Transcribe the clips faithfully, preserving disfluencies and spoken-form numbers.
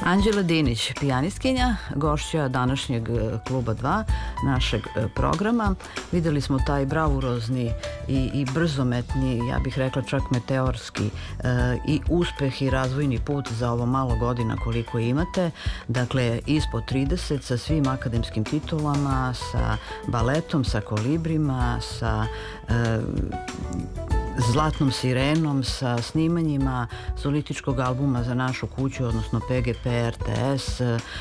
Anđela Dinić, pijanistkinja, gošća današnjeg Kluba dva, našeg programa. Videli smo taj bravurozni i, i brzometni, ja bih rekla čak meteorski e, i uspeh i razvojni put za ovo malo godina koliko imate. Dakle, ispod trideset sa svim akademskim titulama, sa baletom, sa kolibrima, sa e, Zlatnom sirenom, sa snimanjima solističkog albuma za našu kuću, odnosno P G P, R T S,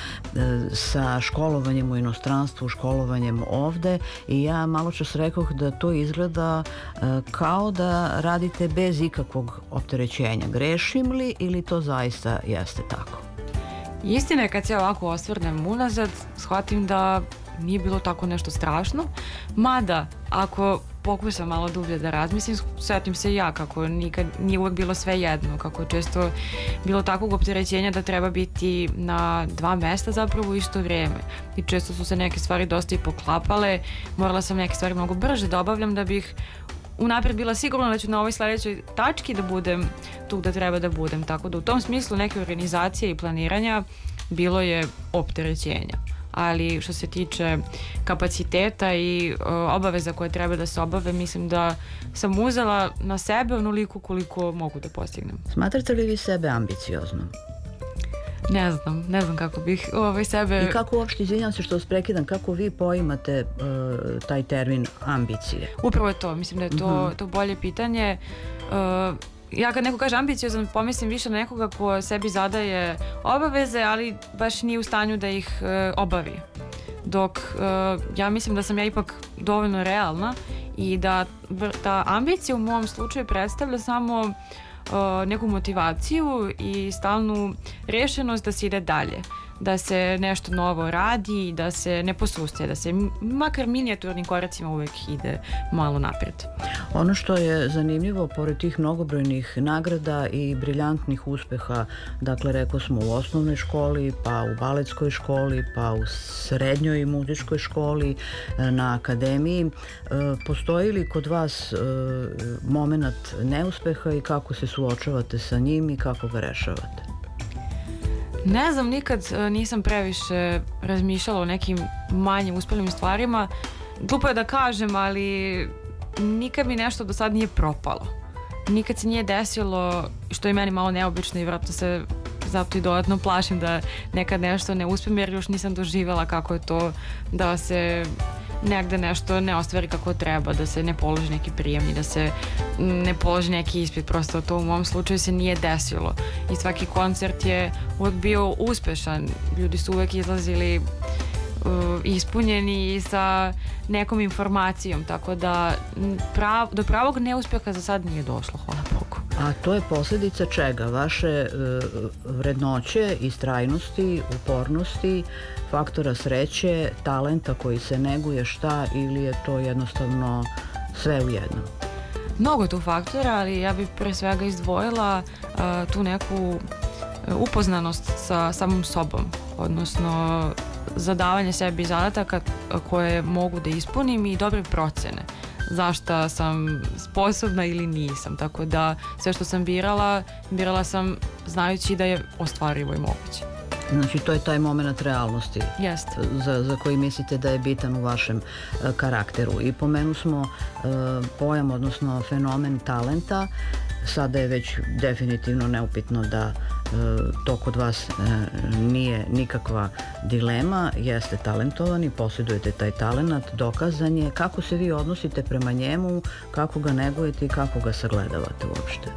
sa školovanjem u inostranstvu, školovanjem ovde, i ja malo čas rekoh da to izgleda kao da radite bez ikakvog opterećenja. Grešim li ili to zaista jeste tako? Istina je, kad se ovako osvrnem unazad, shvatim da nije bilo tako nešto strašno, mada ako pokušam malo dublje da razmislim, setim se ja kako nikad nije uvek bilo sve jedno, kako je često bilo takvog opterećenja da treba biti na dva mesta zapravo u isto vrijeme, i često su se neke stvari dosta i poklapale. Morala sam neke stvari mnogo brže da obavljam da bih unapred bila sigurna da ću na ovoj sledećoj tački da budem tu gde treba da budem, tako da u tom smislu neke organizacije i planiranja bilo je opterećenja. Ali što se tiče kapaciteta i uh, obaveza koje treba da se obave, mislim da sam uzela na sebe onoliko koliko mogu da postignem. Smatrate li vi sebe ambicioznom? Ne znam, ne znam kako bih ovaj sebe... I kako uopšte, izvinjam se što vas prekidam, kako vi poimate uh, taj termin ambicije? Upravo je to, mislim da je to, uh-huh. to bolje pitanje. Uh, Ja kad neko kaže ambiciozan, pomislim više na nekoga ko sebi zadaje obaveze, ali baš nije u stanju da ih e, obavi. Dok e, ja mislim da sam ja ipak dovoljno realna i da ta ambicija u mom slučaju predstavlja samo e, neku motivaciju i stalnu rešenost da se ide dalje, da se nešto novo radi, da se ne posustaje, da se makar minijaturnim koracima uvek ide malo napred. Ono što je zanimljivo, pored tih mnogobrojnih nagrada i briljantnih uspeha, dakle, rekao smo u osnovnoj školi, pa u baletskoj školi, pa u srednjoj muzičkoj školi, na akademiji, postoji li kod vas moment neuspeha i kako se suočavate sa njim i kako ga rešavate? Ne znam, nikad nisam previše razmišljala o nekim manjim uspelim stvarima. Glupo je da kažem, ali nikad mi nešto do sad nije propalo. Nikad se nije desilo, što je meni malo neobično i vjerojatno se zato i dodatno plašim da nekad nešto ne uspem, jer još nisam doživjela kako je to da se negde nešto ne ostvari kako treba, da se ne položi neki prijemni, da se ne položi neki ispit. Prosto to u mom slučaju se nije desilo i svaki koncert je uvek bio uspešan. Ljudi su uvek izlazili uh, ispunjeni i sa nekom informacijom, tako da prav, do pravog neuspeha za sad nije došlo, hvala Bogu. A to je posljedica čega? Vaše uh, vrednoće, istrajnosti, upornosti, faktora sreće, talenta koji se neguje, šta, ili je to jednostavno sve u jednom? Mnogo je tu faktora, ali ja bih pre svega izdvojila uh, tu neku uh, upoznanost sa samom sobom, odnosno zadavanje sebi zadataka koje mogu da ispunim i dobre procene zašta sam sposobna ili nisam, tako da sve što sam birala, birala sam znajući da je ostvarivo i moguće. Znači, to je taj moment realnosti. Jeste. Za, za koji mislite da je bitan u vašem uh, karakteru. I pomenu smo uh, pojam, odnosno fenomen talenta. Sada je već definitivno neupitno da uh, to kod vas uh, nije nikakva dilema. Jeste talentovani, posjedujete taj talenat, dokazan je. Kako se vi odnosite prema njemu, kako ga negujete i kako ga sagledavate uopšte?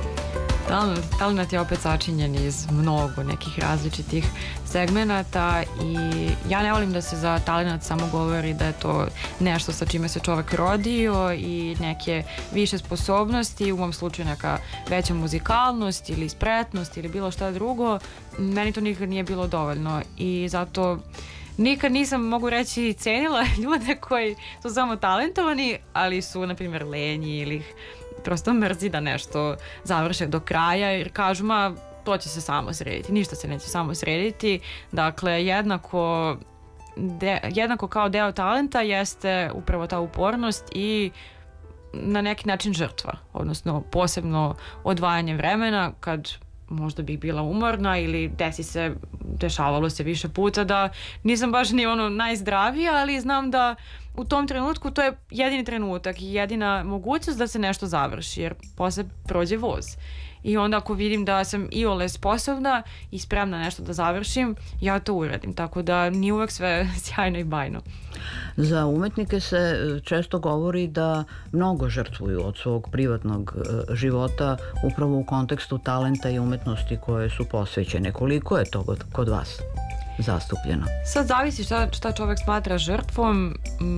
Talent, talent je opet sačinjen iz mnogo nekih različitih segmenata i ja ne volim da se za talent samo govori da je to nešto sa čime se čovek rodio i neke više sposobnosti, u mom slučaju neka veća muzikalnost ili spretnost ili bilo šta drugo. Meni to nikad nije bilo dovoljno i zato nikad nisam, mogu reći, cenila ljude koji su samo talentovani, ali su, na primjer, lenji ili ih prosto mrzi da nešto završe do kraja, jer kažu, ma, to će se samo srediti, ništa se neće samo srediti. Dakle, jednako, de, jednako kao deo talenta jeste upravo ta upornost i na neki način žrtva, odnosno posebno odvajanje vremena kad možda bih bila umorna ili desi se, dešavalo se više puta da nisam baš ni ono najzdravija, ali znam da u tom trenutku to je jedini trenutak i jedina mogućnost da se nešto završi, jer posle prođe voz. I onda ako vidim da sam iole sposobna i spremna nešto da završim, ja to uradim. Tako da nije uvek sve sjajno i bajno. Za umetnike se često govori da mnogo žrtvuju od svog privatnog života upravo u kontekstu talenta i umetnosti koje su posvećene. Koliko je to kod vas zastupljeno? Sad zavisi šta, šta čovek smatra žrtvom.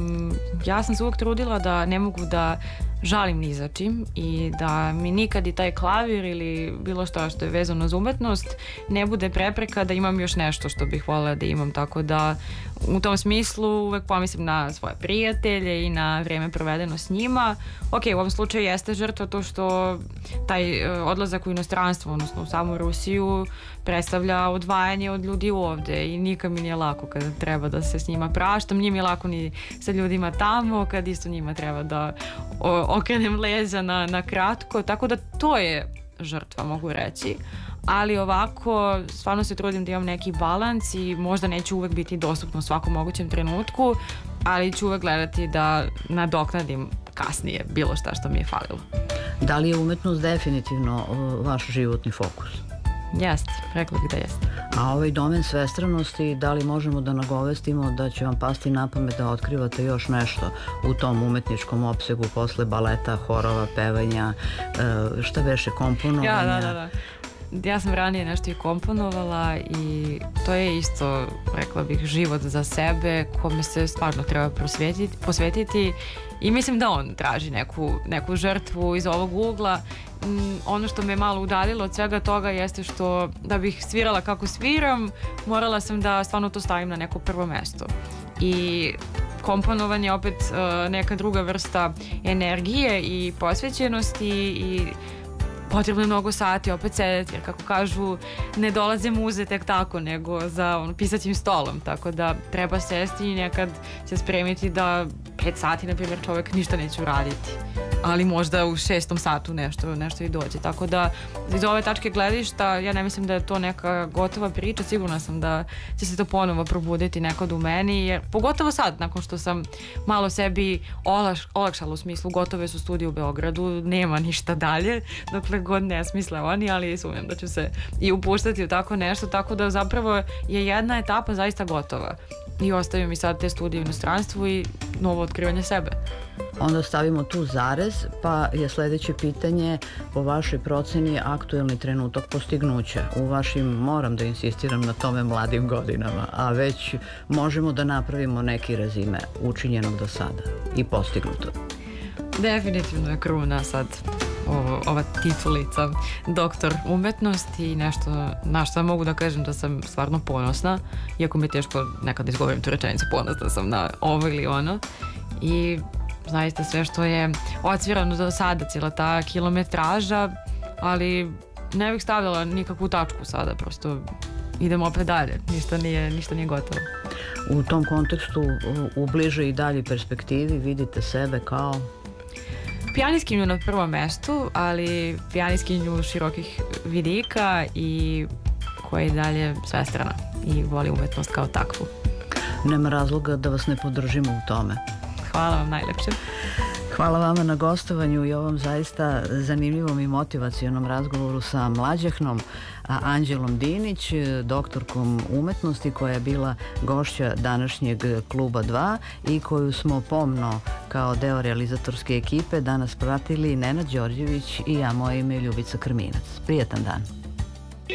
Ja sam se uvek trudila da ne mogu da žalim ni za čim i da mi nikad i taj klavir ili bilo što što je vezano za umetnost ne bude prepreka da imam još nešto što bih voljela da imam, tako da u tom smislu uvek pomislim na svoje prijatelje i na vreme provedeno s njima. Ok, u ovom slučaju jeste žrtva to što taj odlazak u inostranstvo, odnosno u samu Rusiju, predstavlja odvajanje od ljudi ovde i nikad mi nije lako kada treba da se s njima praštam, nije mi lako ni sa ljudima tamo, kad isto njima treba da okrenem leđa na, na kratko, tako da to je žrtva, mogu reći. Ali ovako, stvarno se trudim da imam neki balans i možda neću uvek biti dostupna u svakom mogućem trenutku, ali ću uvek gledati da nadoknadim kasnije bilo šta što mi je falilo. Da li je umetnost definitivno vaš životni fokus? Jeste, rekla bih da jeste. A ovaj domen svestranosti, da li možemo da nagovestimo da će vam pasti na pamet da otkrivate još nešto u tom umetničkom opsegu posle baleta, horova, pevanja, šta veše, komponovanja? Ja, da, da, da. Ja sam ranije nešto i komponovala i to je isto, rekla bih, život za sebe kome se stvarno treba posvetiti i mislim da on traži neku, neku žrtvu iz ovog ugla. Ono što me malo udaljilo od svega toga jeste što da bih svirala kako sviram, morala sam da stvarno to stavim na neko prvo mesto. I komponovanje je opet uh, neka druga vrsta energije i posvećenosti i potrebno je mnogo sati opet sedeti, jer kako kažu, ne dolaze muze tek tako, nego za ono, pisaćim stolom, tako da treba sesti i nekad se spremiti da pet sati, na primjer, čovjek ništa neće uraditi, ali možda u šestom satu nešto, nešto i dođe, tako da iz ove tačke gledišta ja ne mislim da je to neka gotova priča, sigurna sam da će se to ponovo probuditi nekad u meni, jer pogotovo sad, nakon što sam malo sebi olaš, olakšala u smislu gotove su studije u Beogradu, nema ništa dalje, dokle god ne smisle oni, ali sumnjam da ću se i upuštati u tako nešto, tako da zapravo je jedna etapa zaista gotova i ostavim mi sad te studije u inostranstvu i novo otkrivanje sebe. Onda stavimo tu zarez, pa je sledeće pitanje po vašoj proceni aktuelni trenutak postignuća u vašim, moram da insistiram na tome, mladim godinama, a već možemo da napravimo neki rezime učinjenog do sada i postignuto. Definitivno je kruna sad ovo, ova titulica doktor umetnosti i nešto na što mogu da kažem da sam stvarno ponosna, iako mi je teško nekada izgovorim tu rečenicu, ponosna sam na ovo ili ono i zaista sve što je odsvirano do sada, cijela ta kilometraža, ali ne bih stavljala nikakvu tačku sada, prosto idemo opet dalje, ništa nije, ništa nije gotovo. U tom kontekstu u bližoj i dalji perspektivi vidite sebe kao? Pijanistkinju na prvom mestu, ali pijanistkinju širokih vidika i koja je dalje svestrana i voli umetnost kao takvu. Nema razloga da vas ne podržimo u tome. Hvala vam najlepše. Hvala vama na gostovanju i ovom zaista zanimljivom i motivacionom razgovoru sa mlađahnom Anđelom Dinić, doktorkom umetnosti koja je bila gošća današnjeg Kluba dva i koju smo pomno kao deo realizatorske ekipe danas pratili Nenad Đorđević i ja, moje ime je Ljubica Krminac. Prijatan dan.